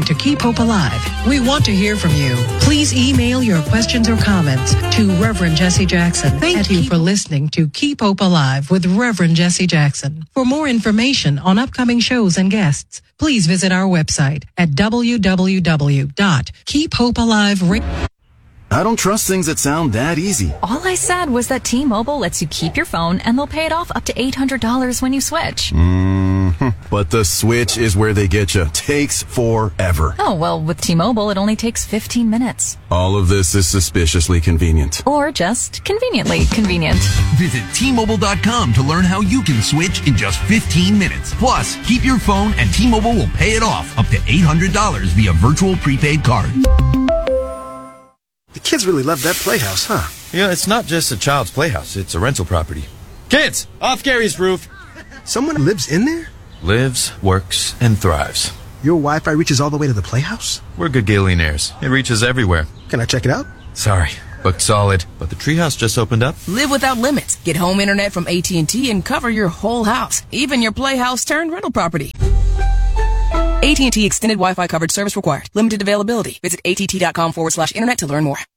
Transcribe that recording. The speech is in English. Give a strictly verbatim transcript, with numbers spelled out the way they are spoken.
to Keep Hope Alive. We want to hear from you. Please email your questions or comments to Reverend Jesse Jackson. Thank you for listening to Keep Hope Alive with Reverend Jesse Jackson. For more information on upcoming shows and guests, please visit our website at w w w dot keep hope alive dot com. I don't trust things that sound that easy. All I said was that T-Mobile lets you keep your phone and they'll pay it off up to eight hundred dollars when you switch. Mm-hmm. But the switch is where they get you. Takes forever. Oh, well, with T-Mobile, it only takes fifteen minutes. All of this is suspiciously convenient. Or just conveniently convenient. Visit T Mobile dot com to learn how you can switch in just fifteen minutes. Plus, keep your phone and T-Mobile will pay it off up to eight hundred dollars via virtual prepaid card. The kids really love that playhouse, huh? Yeah, it's not just a child's playhouse. It's a rental property. Kids, off Gary's roof. Someone lives in there? Lives, works, and thrives. Your Wi-Fi reaches all the way to the playhouse? We're good Galeonaires. It reaches everywhere. Can I check it out? Sorry, booked solid. But the treehouse just opened up. Live without limits. Get home internet from A T and T and cover your whole house. Even your playhouse turned rental property. A T and T extended Wi-Fi coverage service required. Limited availability. Visit att.com forward slash internet to learn more.